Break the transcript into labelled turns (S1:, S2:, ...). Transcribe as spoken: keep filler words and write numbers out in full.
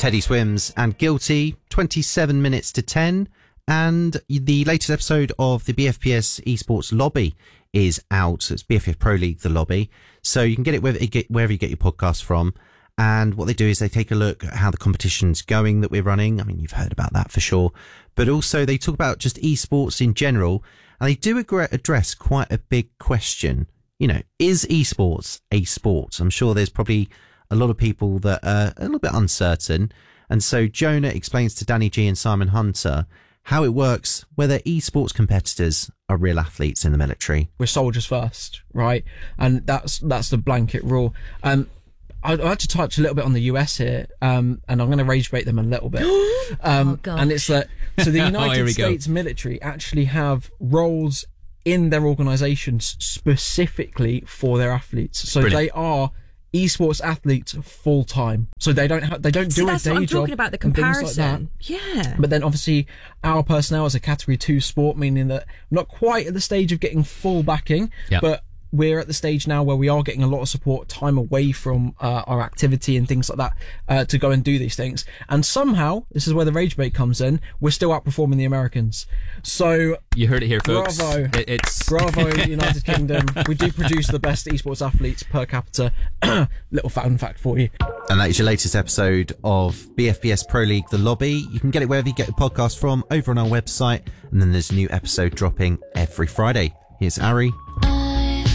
S1: Teddy Swims and Guilty, twenty-seven minutes to ten. And the latest episode of the B F P S Esports Lobby is out. So it's B F P S Pro League, the lobby. So you can get it wherever you get, wherever you get your podcast from. And what they do is they take a look at how the competition's going that we're running. I mean, you've heard about that for sure. But also they talk about just esports in general. And they do address quite a big question. You know, is esports a sport? I'm sure there's probably a lot of people that are a little bit uncertain. And so Jonah explains to Danny G and Simon Hunter how it works, whether esports competitors are real athletes in the military.
S2: We're soldiers first, right? And that's that's the blanket rule. Um, I'd like to touch a little bit on the U S here, um, and I'm going to rage bait them a little bit. Um,
S3: oh,
S2: and it's that, so the United
S4: oh,
S2: States
S4: go.
S2: military actually have roles in their organisations specifically for their athletes. So
S4: Brilliant.
S2: They are esports athletes full time. So they don't have, they don't
S3: so
S2: do
S3: that's
S2: a day
S3: what I'm
S2: job
S3: talking about, the
S2: and things
S3: comparison.
S2: like that.
S3: Yeah.
S2: But then obviously our personnel is a category two sport, meaning that we're not quite at the stage of getting full backing,
S4: Yep.
S2: but we're at the stage now where we are getting a lot of support, time away from uh, our activity and things like that, uh, to go and do these things. And somehow, this is where the rage bait comes in, we're still outperforming the Americans. So
S4: You heard it here, folks.
S2: Bravo.
S4: It, it's
S2: bravo, United Kingdom. We do produce the best esports athletes per capita. Little fun fact for you.
S1: And that is your latest episode of B F P S Pro League, the lobby. You can get it wherever you get the podcast from, over on our website. And then there's a new episode dropping every Friday. Here's Ari.